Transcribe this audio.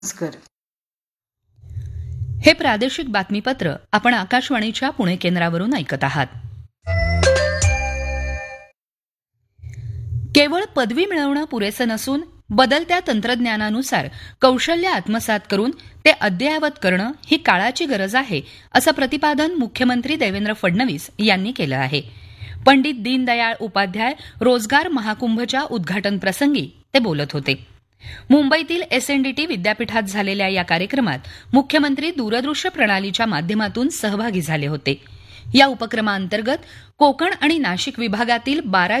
नमस्कार. हे प्रादेशिक बातमीपत्र आपण आकाशवाणीच्या पुणे केंद्रावरून ऐकत आहात. केवळ पदवी मिळवणं पुरेसं नसून बदलत्या तंत्रज्ञानानुसार कौशल्य आत्मसात करून ते अद्ययावत करणं ही काळाची गरज आहे, असं प्रतिपादन मुख्यमंत्री देवेंद्र फडणवीस यांनी केलं आहे. पंडित दीनदयाळ उपाध्याय रोजगार महाकुंभच्या उद्घाटनप्रसंगी ते बोलत होते. मुंबईतील एसएनडीटी विद्यापीठात झालेल्या या कार्यक्रमात मुख्यमंत्री दूरदृश्य प्रणालीच्या माध्यमातून सहभागी झाले होते. या उपक्रमाअंतर्गत कोकण आणि नाशिक विभागातील 12